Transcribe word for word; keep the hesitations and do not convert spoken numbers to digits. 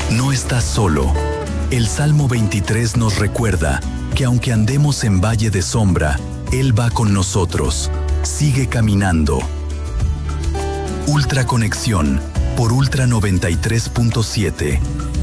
No estás solo. El Salmo veintitrés nos recuerda que aunque andemos en valle de sombra, Él va con nosotros. Sigue caminando. Ultra Conexión por Ultra noventa y tres punto siete.